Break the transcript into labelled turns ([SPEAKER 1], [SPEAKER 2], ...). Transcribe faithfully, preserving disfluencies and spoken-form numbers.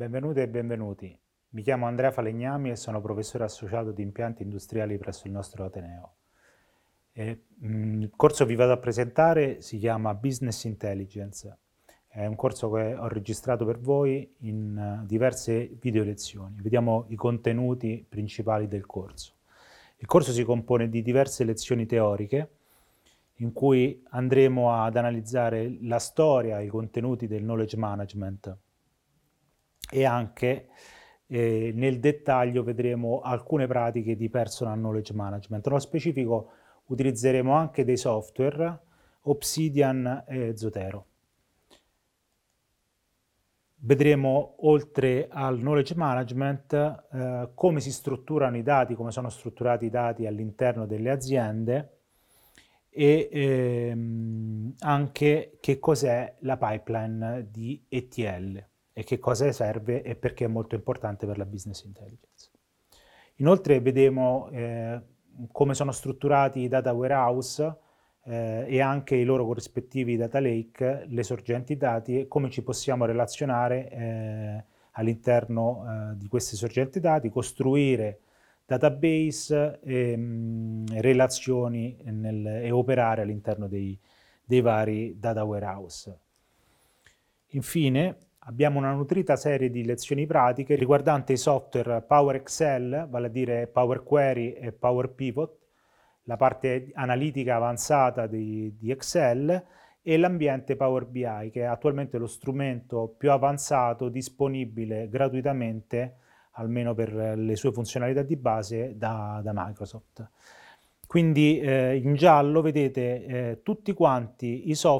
[SPEAKER 1] Benvenute e benvenuti. Mi chiamo Andrea Falegnami e sono professore associato di impianti industriali presso il nostro Ateneo. E, mh, il corso che vi vado a presentare si chiama Business Intelligence. È un corso che ho registrato per voi in uh, diverse video lezioni. Vediamo i contenuti principali del corso. Il corso si compone di diverse lezioni teoriche in cui andremo ad analizzare la storia e i contenuti del knowledge management e anche eh, nel dettaglio vedremo alcune pratiche di personal knowledge management. Nello specifico utilizzeremo anche dei software, Obsidian e Zotero. Vedremo, oltre al knowledge management, eh, come si strutturano i dati, come sono strutturati i dati all'interno delle aziende e ehm, anche che cos'è la pipeline di E T L e che cosa serve e perché è molto importante per la business intelligence. Inoltre vedremo eh, come sono strutturati i data warehouse eh, e anche i loro corrispettivi data lake, le sorgenti dati e come ci possiamo relazionare eh, all'interno eh, di queste sorgenti dati, costruire database, e, mh, relazioni nel, e operare all'interno dei, dei vari data warehouse. Infine, abbiamo una nutrita serie di lezioni pratiche riguardanti i software Power Excel, vale a dire Power Query e Power Pivot, la parte analitica avanzata di, di Excel e l'ambiente Power B I, che è attualmente lo strumento più avanzato disponibile gratuitamente, almeno per le sue funzionalità di base, da, da Microsoft. Quindi eh, in giallo vedete eh, tutti quanti i software